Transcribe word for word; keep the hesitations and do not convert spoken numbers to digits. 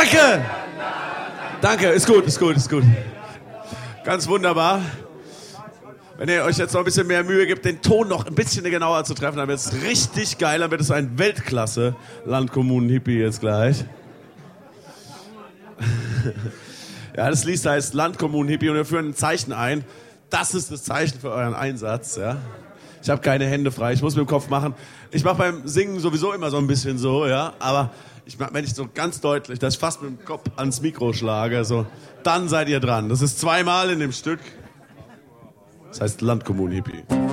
Danke! Danke, ist gut, ist gut, ist gut. Ganz wunderbar. Wenn ihr euch jetzt noch ein bisschen mehr Mühe gibt, den Ton noch ein bisschen genauer zu treffen, dann wird es richtig geil, dann wird es ein Weltklasse-Landkommunen-Hippie jetzt gleich. Ja, das Lied heißt Landkommunen-Hippie und wir führen ein Zeichen ein. Das ist das Zeichen für euren Einsatz, ja. Ich habe keine Hände frei, ich muss mit dem Kopf machen. Ich mache beim Singen sowieso immer so ein bisschen so, ja, aber ich mach, wenn ich so ganz deutlich, dass ich fast mit dem Kopf ans Mikro schlage, so, dann seid ihr dran. Das ist zweimal in dem Stück. Das heißt Landkommunen-Hippie.